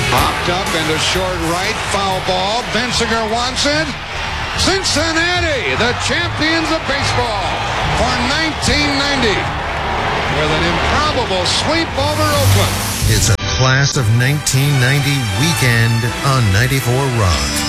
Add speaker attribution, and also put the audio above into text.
Speaker 1: Popped up into short right, foul ball. Bensinger wants it. Cincinnati, the champions of baseball for 1990, with an improbable sweep over Oakland.
Speaker 2: It's a class of 1990 weekend on 94 Rock.